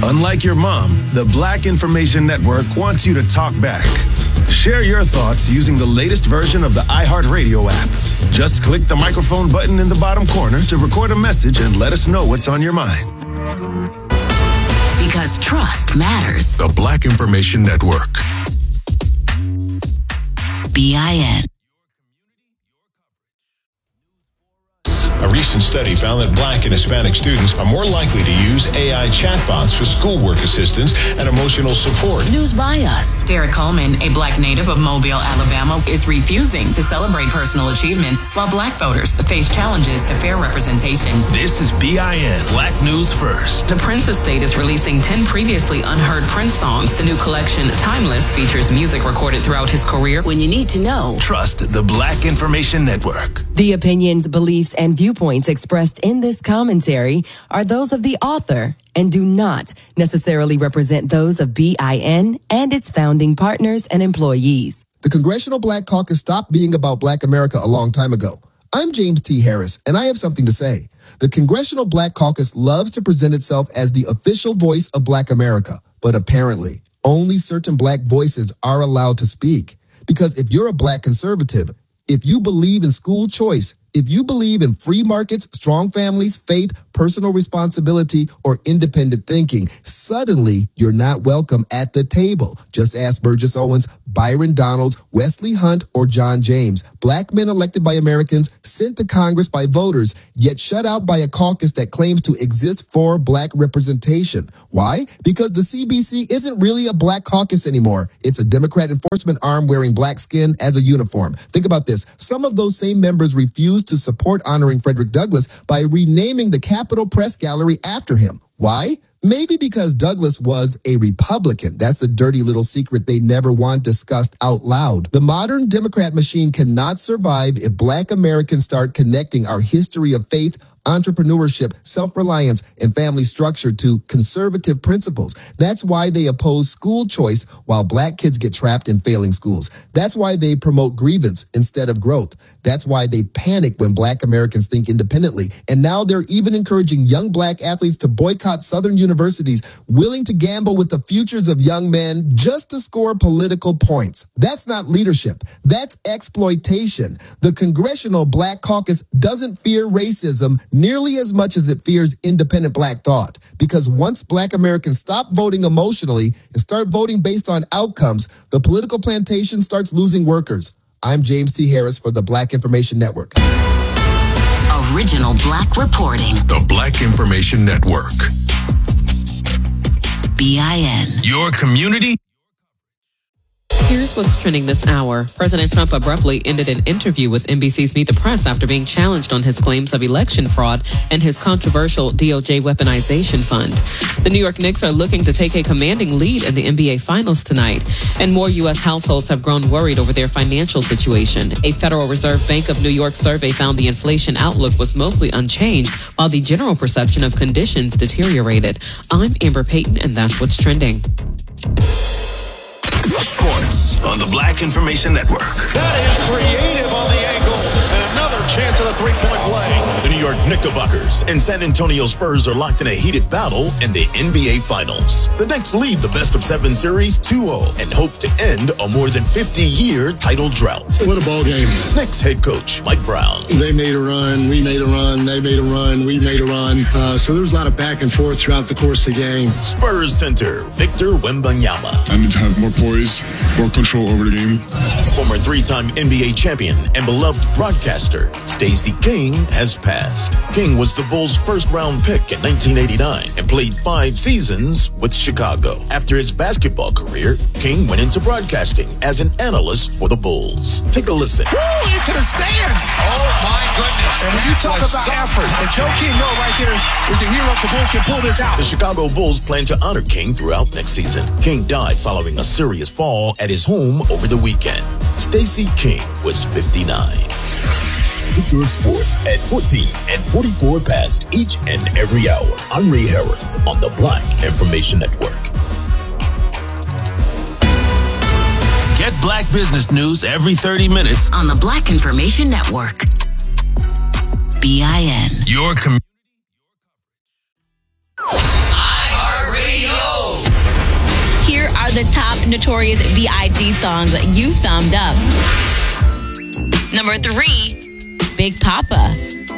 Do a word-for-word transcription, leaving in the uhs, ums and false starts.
Unlike your mom, the Black Information Network wants you to talk back. Share your thoughts using the latest version of the iHeartRadio app. Just click the microphone button in the bottom corner to record a message and let us know what's on your mind. Because trust matters. The Black Information Network. B I N. A recent study found that Black and Hispanic students are more likely to use A I chatbots for schoolwork assistance and emotional support. News by us. Derek Coleman, a Black native of Mobile, Alabama, is refusing to celebrate personal achievements while Black voters face challenges to fair representation. This is B I N, Black News First. The Prince Estate is releasing ten previously unheard Prince songs. The new collection, Timeless, features music recorded throughout his career. When you need to know. Trust the Black Information Network. The opinions, beliefs, and viewpoints expressed in this commentary are those of the author and do not necessarily represent those of B I N and its founding partners and employees. The Congressional Black Caucus stopped being about Black America a long time ago. I'm James T. Harris, and I have something to say. The Congressional Black Caucus loves to present itself as the official voice of Black America, but apparently only certain Black voices are allowed to speak. Because if you're a Black conservative, if you believe in school choice, if you believe in free markets, strong families, faith, personal responsibility, or independent thinking, suddenly you're not welcome at the table. Just ask Burgess Owens, Byron Donalds, Wesley Hunt, or John James. Black men elected by Americans, sent to Congress by voters, yet shut out by a caucus that claims to exist for Black representation. Why? Because the C B C isn't really a Black caucus anymore. It's a Democrat enforcement arm wearing Black skin as a uniform. Think about this. Some of those same members refuse to support honoring Frederick Douglass by renaming the Capitol Press Gallery after him. Why? Maybe because Douglass was a Republican. That's a dirty little secret they never want discussed out loud. The modern Democrat machine cannot survive if Black Americans start connecting our history of faith, entrepreneurship, self-reliance, and family structure to conservative principles. That's why they oppose school choice while Black kids get trapped in failing schools. That's why they promote grievance instead of growth. That's why they panic when Black Americans think independently. And now they're even encouraging young Black athletes to boycott Southern universities, willing to gamble with the futures of young men just to score political points. That's not leadership. That's exploitation. The Congressional Black Caucus doesn't fear racism nearly as much as it fears independent Black thought. Because once Black Americans stop voting emotionally and start voting based on outcomes, the political plantation starts losing workers. I'm James T. Harris for the Black Information Network. Original Black reporting. The Black Information Network. B I N. Your community. Here's what's trending this hour. President Trump abruptly ended an interview with N B C's Meet the Press after being challenged on his claims of election fraud and his controversial D O J weaponization fund. The New York Knicks are looking to take a commanding lead in the N B A Finals tonight, and more U S households have grown worried over their financial situation. A Federal Reserve Bank of New York survey found the inflation outlook was mostly unchanged, while the general perception of conditions deteriorated. I'm Amber Payton, and that's what's trending. Sports on the Black Information Network. That is creative on the angle, and another chance at a three-point play. The New York Knickerbockers and San Antonio Spurs are locked in a heated battle in the N B A Finals. The Knicks lead the best-of-seven series two oh and hope to end a more than fifty-year title drought. What a ball game. Knicks head coach Mike Brown. They made a run, we made a run, they made a run, we made a run. Uh, so there was a lot of back and forth throughout the course of the game. Spurs center Victor Wembanyama. I need to have more poise, more control over the game. Former three-time N B A champion and beloved broadcaster Stacey King has passed. King was the Bulls' first-round pick in nineteen eighty-nine and played five seasons with Chicago. After his basketball career, King went into broadcasting as an analyst for the Bulls. Take a listen. Woo, into the stands! Oh, my goodness. And when you talk about effort, and Joe King, no, right there is, is the hero if the Bulls can pull this out. The Chicago Bulls plan to honor King throughout next season. King died following a serious fall at his home over the weekend. Stacey King was fifty-nine. Get your sports at fourteen and forty-four past each and every hour. I'm Ray Harris on the Black Information Network. Get Black business news every thirty minutes on the Black Information Network. B I N. Your community. iHeartRadio. Here are the top Notorious B I G songs you thumbed up. Number three, Big Papa.